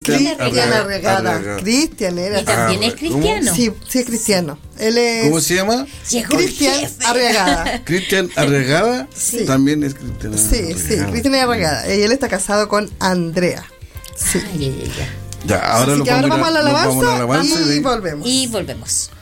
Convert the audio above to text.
Cristian Arriagada. Cristian era. Y también es cristiano. Sí, sí es cristiano. Él es. ¿Cómo se llama? Cristian Arriagada. Cristian Arriagada. Sí. También es cristiano. Sí, Cristian Arriagada. Y él está casado con Andrea. Sí. Ay, Ya, ahora Así que ahora vamos a la alabanza y de- volvemos. Y volvemos.